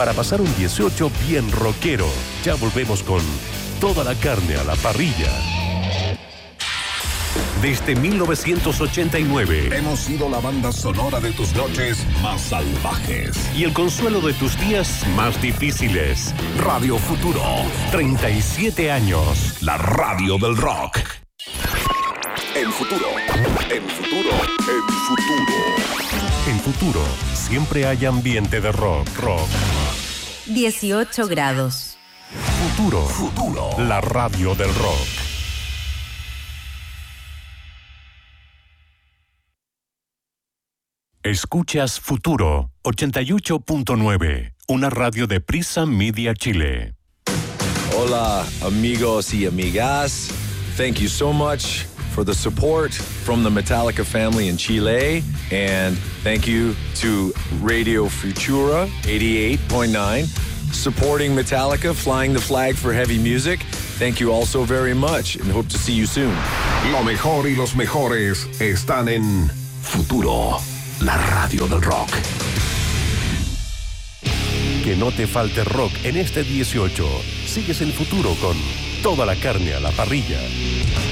para pasar un 18 bien rockero. Ya volvemos con Toda la carne a la parrilla. Desde 1989 hemos sido la banda sonora de tus noches más salvajes y el consuelo de tus días más difíciles. Radio Futuro, 37 años. La radio del rock. En Futuro, en Futuro, en Futuro. En Futuro, siempre hay ambiente de rock. 18 grados. Futuro, la radio del rock. Escuchas Futuro 88.9, una radio de Prisa Media Chile. Hola, amigos y amigas. Thank you so much for the support from the Metallica family in Chile. And thank you to Radio Futura 88.9, supporting Metallica, flying the flag for heavy music. Thank you all so very much and hope to see you soon. Lo mejor y los mejores están en Futuro, la radio del rock. Que no te falte rock en este 18. Sigues el futuro con Toda la carne a la parrilla.